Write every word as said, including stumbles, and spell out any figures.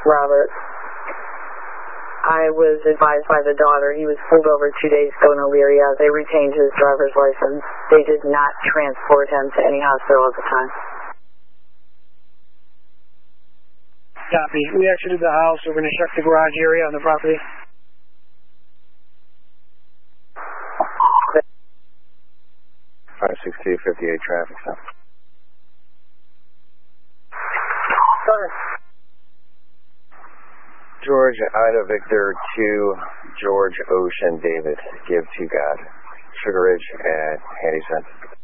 Robert. I was advised by the daughter he was pulled over two days ago in Elyria. They retained his driver's license. They did not transport him to any hospital at the time. Copy. We exited the house. We're going to check the garage area on the property. five six two fifty-eight traffic stop. Go ahead. George, Ida, Victor, two, George, Ocean, David, give to God. Sugar Ridge at Handy Center.